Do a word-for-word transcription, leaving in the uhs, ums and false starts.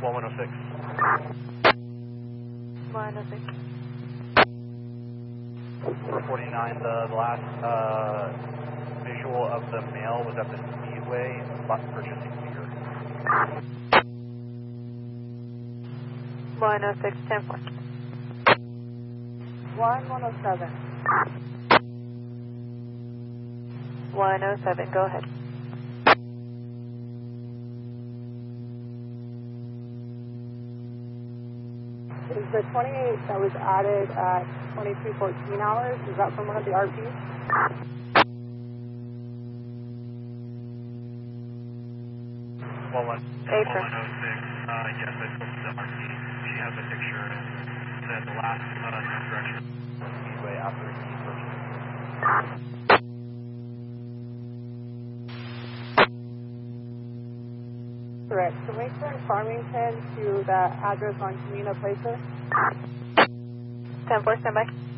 one oh six. one oh six. four forty-nine, the, the last uh, visual of the male was at the Speedway spot purchasing beer. one oh six, ten four. one one oh seven. one oh seven, go ahead. Is the twenty-eight that was added at twenty-two fourteen hours, is that from one of the R Ps? one one April. one oh six, uh, yes, I spoke to the R P. She has a picture and said the last uh, direction Speedway after he purchased. Correct. Can we turn Farmington to that address on Camino Plaza? ten four, stand by.